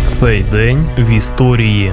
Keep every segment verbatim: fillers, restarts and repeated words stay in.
Цей день в історії.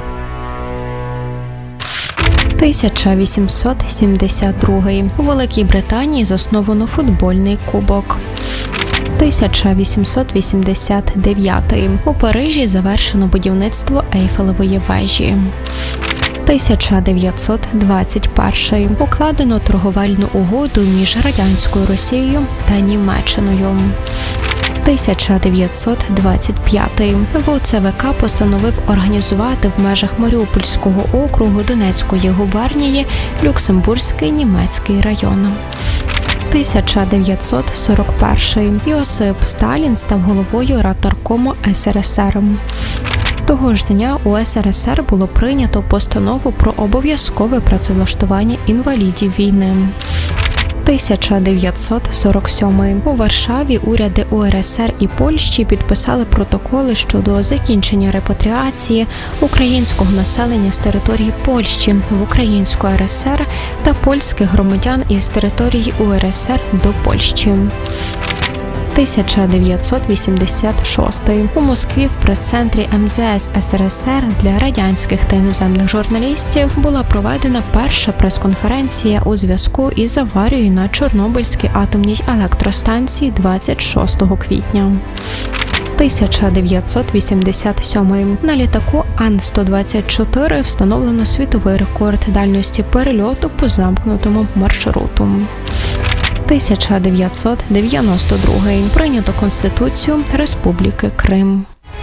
тисяча вісімсот сімдесят другий. У Великій Британії засновано футбольний кубок. тисяча вісімсот вісімдесят дев'ятий. У Парижі завершено будівництво Ейфелевої вежі. тисяча дев'ятсот двадцять перший. Укладено торговельну угоду між радянською Росією та Німеччиною. тисяча дев'ятсот двадцять п'ятий. ВЦВК постановив організувати в межах Маріупольського округу Донецької губернії Люксембурзький німецький район. тисяча дев'ятсот сорок перший. Йосип Сталін став головою Райдаркому ес ер ес ер. Того ж дня у ес ер ес ер було прийнято постанову про обов'язкове працевлаштування інвалідів війни. тисяча дев'ятсот сорок сьомий. У Варшаві уряди у ер ес ер і Польщі підписали протоколи щодо закінчення репатріації українського населення з території Польщі в Українську ер ес ер та польських громадян із території у ер ес ер до Польщі. тисяча дев'ятсот вісімдесят шостий. У Москві в прес-центрі ем де ес ес ер ес ер для радянських та іноземних журналістів була проведена перша прес-конференція у зв'язку із аварією на Чорнобильській атомній електростанції двадцять шостого квітня. тисяча дев'ятсот вісімдесят сьомий. На літаку Ан сто двадцять чотири встановлено світовий рекорд дальності перельоту по замкнутому маршруту. тисяча дев'ятсот дев'яносто другий. Прийнято Конституцію Республіки Крим.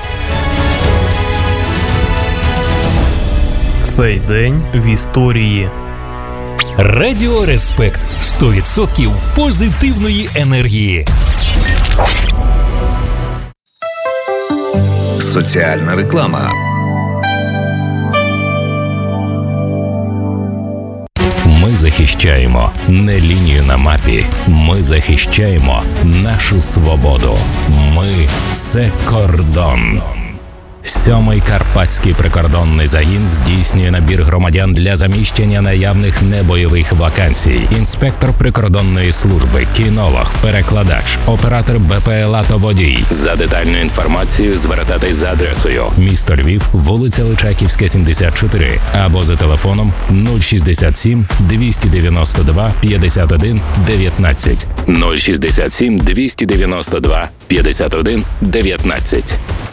Цей день в історії. Радіо Респект. сто відсотків позитивної енергії. Соціальна реклама. Ми захищаємо не лінію на мапі. Ми захищаємо нашу свободу. Ми – це кордон. Сьомий Карпатський прикордонний загін здійснює набір громадян для заміщення наявних небойових вакансій. Інспектор прикордонної служби, кінолог, перекладач, оператор бе пе ел а та водій. За детальною інформацією звертатись за адресою: місто Львів, вулиця Личаківська, сімдесят чотири, або за телефоном нуль шістдесят сім двісті дев'яносто два п'ятдесят один дев'ятнадцять. нуль шістдесят сім двісті дев'яносто два п'ятдесят один дев'ятнадцять.